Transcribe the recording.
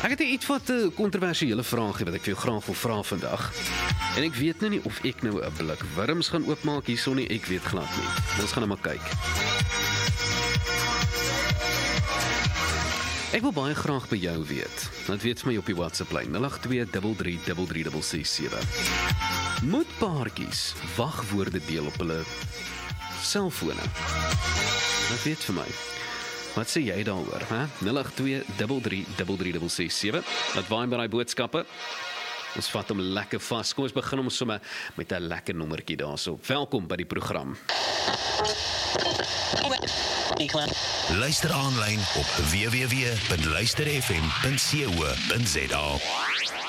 Ek het iets wat 'n kontroversiële vraag wat ek vir jou graag wil vra vandag. En ek weet nou nie of ek nou 'n blik wurms gaan oopmaak hierson nie, ek weet glad nie. Ons gaan nou maar kyk. Ek wil baie graag by jou weet. Laat weet vir my op die WhatsApp lyn 08233336667. Moet paartjies wagwoorde deel op hulle selfone? Laat weet vir my. Wat sê jy daaroor, hè? 08233336667. Laat waai met daai boodskappe. Ons vat hom lekker vas. Kom ons begin hom sommer met 'n lekker nommertjie daarso. Welkom by die program. Luister aanlyn op www.luisterfm.co.za.